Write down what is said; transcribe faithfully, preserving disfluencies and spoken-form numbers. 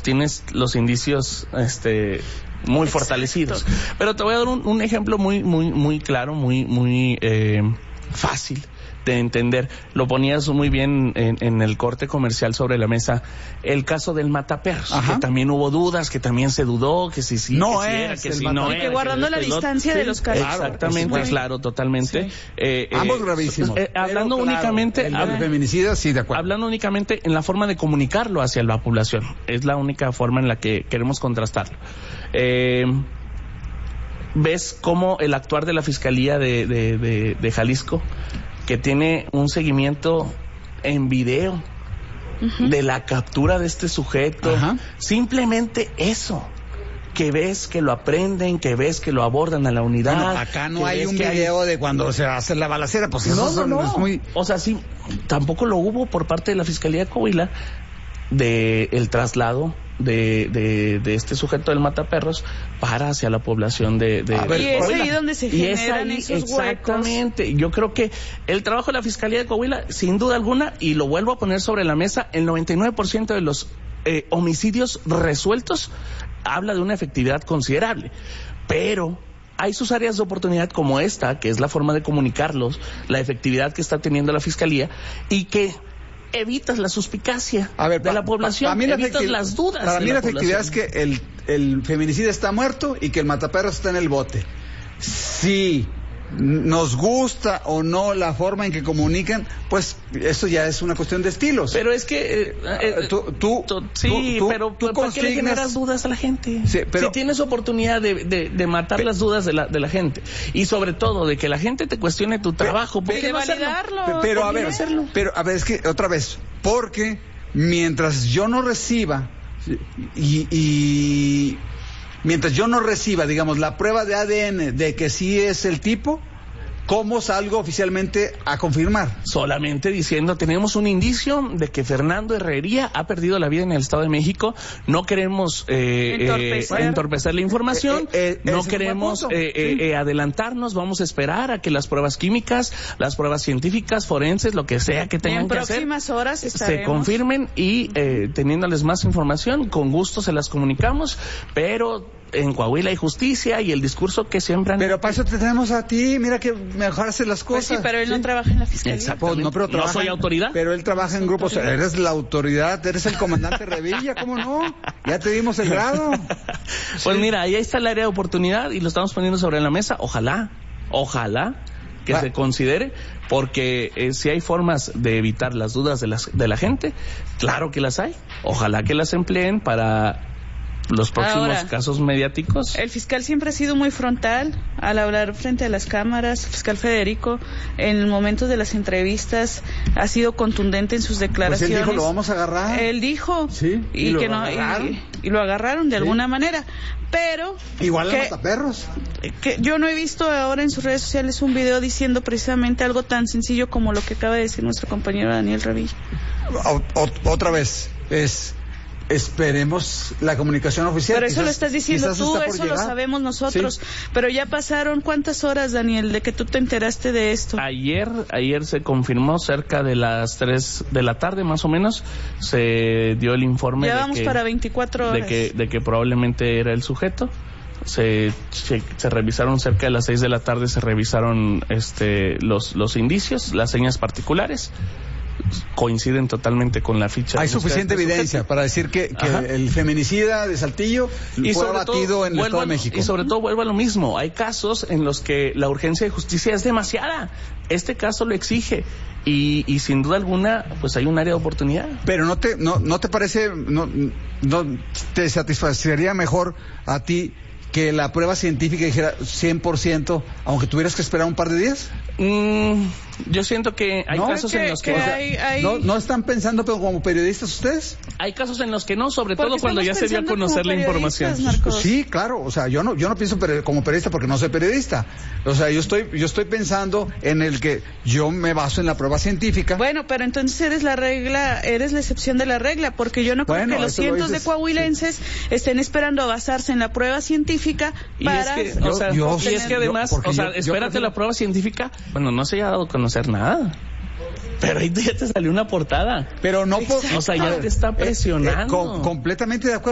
tienes los indicios este muy Exacto. fortalecidos. Pero te voy a dar un, un ejemplo muy muy muy claro, muy muy eh, fácil de entender. Lo ponías muy bien en, en el corte comercial sobre la mesa, el caso del mataperros, Ajá. que también hubo dudas, que también se dudó, que si sí, no que si es, era, que si no y era. que guardando que la distancia sí, de los casos. Exactamente, sí, claro, totalmente. Sí. Eh, Ambos eh, gravísimos. Eh, hablando Pero, únicamente... Claro, el, el feminicida, sí, de acuerdo. Hablando únicamente en la forma de comunicarlo hacia la población. Es la única forma en la que queremos contrastarlo. Eh... ¿Ves cómo el actuar de la Fiscalía de, de, de, de Jalisco, que tiene un seguimiento en video uh-huh. de la captura de este sujeto? Ajá. Simplemente eso, que ves que lo aprenden, que ves que lo abordan a la unidad. Bueno, acá no hay un video hay... de cuando se hace la balacera, pues eso no, no, no. es muy... O sea, sí, tampoco lo hubo por parte de la Fiscalía de Coahuila de el traslado de, de, de este sujeto del mataperros para hacia la población de, de, ver, de y es ahí donde se generan ahí, esos exactamente huecos. Yo creo que el trabajo de la Fiscalía de Coahuila, sin duda alguna, y lo vuelvo a poner sobre la mesa, el noventa y nueve por ciento de los eh, homicidios resueltos habla de una efectividad considerable, pero hay sus áreas de oportunidad como esta, que es la forma de comunicarlos, la efectividad que está teniendo la Fiscalía, y que evitas la suspicacia a ver, de pa, la población, pa, pa, la evitas las dudas. Para mí la, la efectividad es que el, el feminicida está muerto y que el mataperros está en el bote. Sí, nos gusta o no la forma en que comunican, pues eso ya es una cuestión de estilos. Pero es que eh, eh, tú, tú, tú, sí, tú, pero tú ¿para qué le generas dudas a la gente? Sí, pero, si tienes oportunidad de, de, de matar pe, las dudas de la, de la gente, y sobre todo de que la gente te cuestione tu trabajo, ¿por qué no validarlo? hacerlo? Pero a ¿Por qué ver, no hacerlo? pero a ver, es que otra vez, porque mientras yo no reciba y, y mientras yo no reciba, digamos, la prueba de A D N de que sí es el tipo, ¿cómo salgo oficialmente a confirmar? Solamente diciendo, tenemos un indicio de que Fernando Herrería ha perdido la vida en el Estado de México. No queremos eh, entorpecer. Eh, entorpecer la información, eh, eh, no queremos eh, eh, sí. eh, adelantarnos, vamos a esperar a que las pruebas químicas, las pruebas científicas, forenses, lo que sea que tengan que hacer, en próximas horas se confirmen y eh, teniéndoles más información, con gusto se las comunicamos, pero en Coahuila hay justicia y el discurso que siempre han... Pero para eso te tenemos a ti, mira que mejor hace las cosas. Pues sí, pero él ¿sí? no trabaja en la Fiscalía. Exactamente. No, pero trabaja, no soy autoridad. Pero él trabaja en grupos, eres la autoridad, eres el comandante Revilla, ¿cómo no? Ya te dimos el grado. Pues sí. mira, ahí está el área de oportunidad y lo estamos poniendo sobre la mesa, ojalá, ojalá que ah. se considere, porque eh, si hay formas de evitar las dudas de, las, de la gente, claro que las hay, ojalá que las empleen para los próximos Ahora, casos mediáticos. El fiscal siempre ha sido muy frontal al hablar frente a las cámaras. El fiscal Federico, en momentos de las entrevistas, ha sido contundente en sus declaraciones. Pues él dijo, lo vamos a agarrar. Él dijo, sí, y, y que no, y, y lo agarraron de sí. alguna manera. Pero igual que, a mataperros. Que yo no he visto ahora en sus redes sociales un video diciendo precisamente algo tan sencillo como lo que acaba de decir nuestro compañero Daniel Revilla. O, o, otra vez, es... Esperemos la comunicación oficial. Pero eso quizás, lo estás diciendo tú, eso llegar. Lo sabemos nosotros. Sí. Pero ya pasaron ¿cuántas horas, Daniel, de que tú te enteraste de esto? Ayer, ayer se confirmó cerca de las tres de la tarde más o menos, se dio el informe. Ya de vamos que, para veinticuatro horas. De que, de que probablemente era el sujeto. Se, se, se revisaron cerca de las seis de la tarde, se revisaron este los, los indicios, las señas particulares. Coinciden totalmente con la ficha. Hay suficiente evidencia sujeto. para decir que, que el feminicida de Saltillo y fue abatido en el Estado de México. Y sobre todo vuelvo a lo mismo, hay casos en los que la urgencia de justicia es demasiada. Este caso lo exige y, y sin duda alguna pues hay un área de oportunidad. Pero no te no no te parece no no te satisfacería mejor a ti que la prueba científica dijera cien por ciento, aunque tuvieras que esperar un par de días? Mm, yo siento que hay ¿No? casos que, en los que, que... hay, hay... ¿No, ¿No están pensando pero como periodistas ustedes? Hay casos en los que no, sobre todo cuando ya se dio a conocer la información. Marcos. Sí, claro, o sea, yo no yo no pienso como periodista porque no soy periodista. O sea, yo estoy yo estoy pensando en el que yo me baso en la prueba científica. Bueno, pero entonces eres la regla, eres la excepción de la regla, porque yo no creo bueno, que los cientos de coahuilenses sí. estén esperando a basarse en la prueba científica y para... Es que, o sea, yo, y es que además, yo, o sea, yo, espérate yo, la prueba científica, bueno, no se haya dado a conocer nada. Pero ahí ya te salió una portada. Pero no por... O sea, ya te está presionando. Eh, eh, com- completamente de acuerdo.